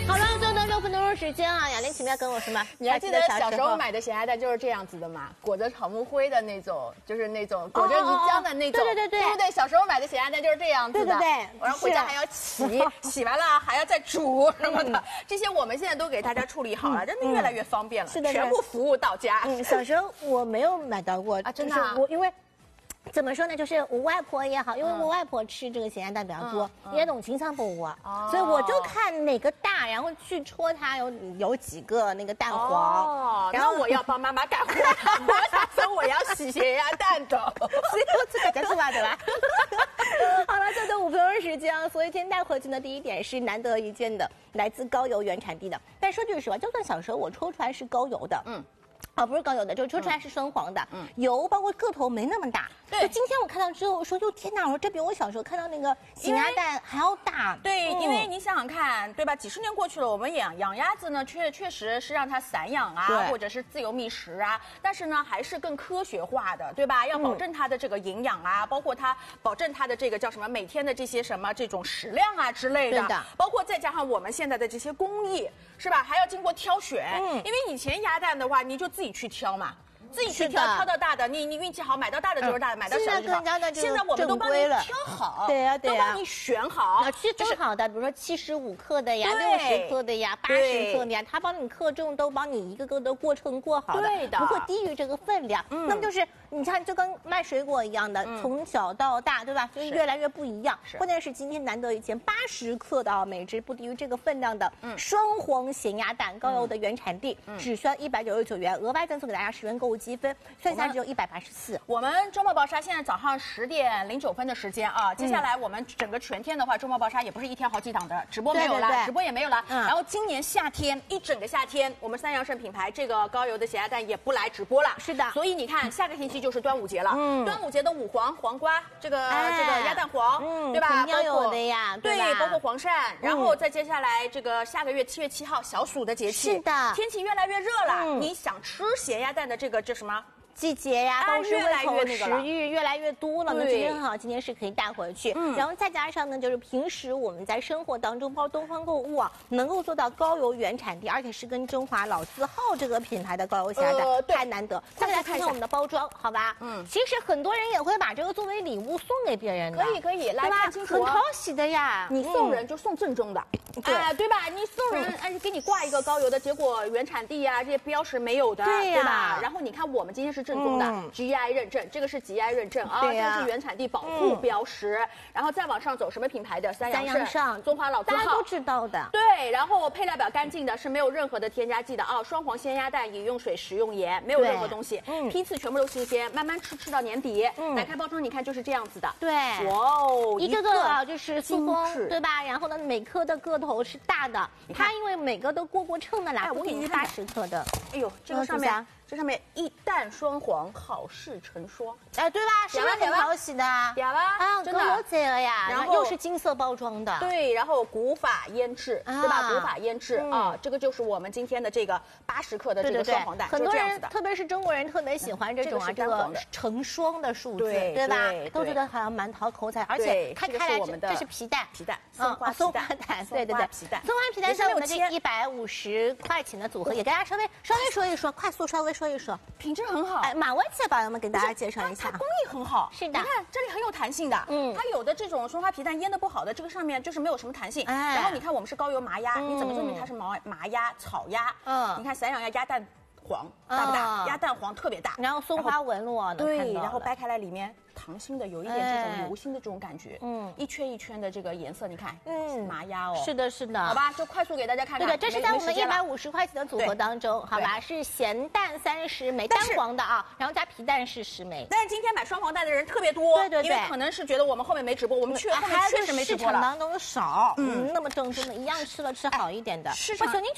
好了，最后的6分多钟时间啊，雅玲请要跟我说吗？ 你还记得小时候买的咸鸭蛋就是这样子的吗？裹着草木灰的那种，就是那种裹着泥浆的那种。 对， 对不对？小时候买的咸鸭蛋就是这样子的。 对， 然后回家还要洗完了还要再煮什么的，这些我们现在都给大家处理好了，真的越来越方便了， 是的， 全部服务到家。 小时候我没有买到过啊，真的啊，我因为。怎么说呢？就是我外婆也好，因为我外婆吃这个咸鸭蛋比较多，也懂清仓补啊，所以我就看哪个大，然后去戳它有几个那个蛋黄。 然后我要帮妈妈干活，我要洗咸鸭蛋的， 所以我自个儿出来的吧。好了，就这5分钟时间啊，所以今天带回去的第一点是难得一见的来自高邮原产地的。但说句实话，就算小时候我抽出来是高邮的，不是高邮的，就是抽出来是双黄的，油包括个头没那么大。对，就今天我看到之后，我说哟天哪，我说这比我小时候看到那个咸鸭蛋还要大。 对，因为你想想看，对吧？几十年过去了，我们养鸭子呢，确实是让它散养啊，或者是自由觅食啊，但是呢，还是更科学化的，对吧？要保证它的这个营养啊，包括它保证它的这个叫什么每天的这些什么这种食量啊之类的， 对的， 包括再加上我们现在的这些工艺，是吧？还要经过挑选，因为以前鸭蛋的话，你就自己去挑嘛。自己去挑到大的，你运气好买到大的就是大的，买到小的就是小的。现在我们都帮你挑好， 对呀， 都帮你选好， 是最好的，比如说75克的呀，60克的呀，80克的呀，他帮你克重都帮你一个个的过程过好的， 对的， 不会低于这个分量。那么就是你看，就跟卖水果一样的，从小到大，对吧？就是越来越不一样。关键是今天难得一见80克的每只不低于这个分量的双黄咸鸭蛋，高邮的原产地，只需要199元，额外赠送给大家10元购物积分，算下来只有184。 我们周末暴杀现在早上10点09分的时间啊，接下来我们整个全天的话，周末暴杀也不是一天好几档的，直播没有了，直播也没有了。然后今年夏天一整个夏天，我们三阳盛品牌这个高邮的咸鸭蛋也不来直播了。 是的， 所以你看下个星期就是端午节了，端午节的五黄黄瓜，这个鸭蛋黄，对吧？ 肯定有的呀， 对，包括黄鳝，然后再接下来这个下个月7月7号小暑的节气， 是的， 天气越来越热了，你想吃咸鸭蛋的这什么？ 季节呀，都是胃口食欲越来越多了。那今天很好，今天是可以带回去。然后再加上呢，就是平时我们在生活当中，包括东方购物啊，能够做到高邮原产地，而且是跟中华老字号这个品牌的高邮咸鸭蛋，太难得。再来看看我们的包装，好吧？其实很多人也会把这个作为礼物送给别人的， 可以，来看清楚， 很讨喜的呀。 你送人就送正宗的，对吧？你送人，给你挂一个高邮的，结果原产地呀这些标识没有的，对吧？然后你看我们今天是正宗的 GI 认证，这个是 GI 认证啊，这个是原产地保护标识，然后再往上走，什么品牌的？三阳盛、中华老字号， 大家都知道的。 对，然后配料表干净的，是没有任何的添加剂的啊，双黄鲜鸭蛋，饮用水、食用盐，没有任何东西，批次全部都新鲜，慢慢吃到年底。打开包装，你看就是这样子的。 对， 哇哦， 一个个啊就是塑封，对吧？然后呢，每颗的个头是大的，它因为每个都过秤的啦，不低于80克的。 哎呦，这个上面。这上面一蛋双黄，好事成双， 哎，对吧？是不是很讨喜的？ 嗲吧？ 啊， 真的我贼了呀！ 然后又是金色包装的， 对，然后古法腌制，对吧？古法腌制啊，这个就是我们今天的这个80克的这个双黄蛋， 很多人，特别是中国人，特别喜欢这种这个成双的数字，对吧？都觉得好像蛮讨口彩，而且看来这是皮蛋， 松花蛋， 对， 皮蛋， 松花皮蛋是我们的这150块钱的组合，也跟大家稍微说一说，快速稍微说一说。 品质很好， 哎，马外企的宝友们给大家介绍一下， 它工艺很好， 是的， 你看这里很有弹性的，它有的这种松花皮蛋腌的不好的，这个上面就是没有什么弹性，然后你看我们是高邮麻鸭，你怎么证明它是麻鸭、草鸭？你看散养鸭蛋黄大不大？鸭蛋黄特别大， 然后松花纹路啊， 对，然后掰开来里面溏心的，有一点这种流心的这种感觉，一圈一圈的这个颜色，你看，麻鸭哦， 是的，是的， 好吧，就快速给大家看看， 对，这是在我们150块钱的组合当中，好吧，是咸蛋30枚，单黄的啊，然后加皮蛋是10枚。 但是今天买双黄蛋的人特别多，对，因为可能是觉得我们后面没直播，我们后面确实没直播了， 市场当中少，那么正宗的，一样吃好一点的。 市场上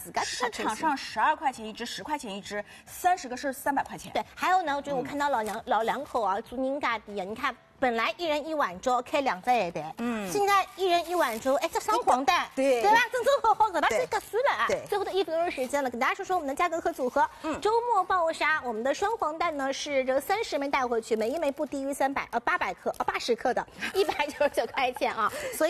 12块钱一只，10块钱一只，30个是300块钱。 对，还有呢，就我看到老两口啊，做人家的，你看。本来1人1碗粥开2只一袋，现在1人1碗粥，哎，这双黄蛋，对吧？正正好好的，那是个算了啊。最后的1分钟时间了，跟大家说说我们的价格和组合。周末暴杀，我们的双黄蛋呢是这个30枚带回去，每一枚不低于800克，80克的，199块钱啊，所以。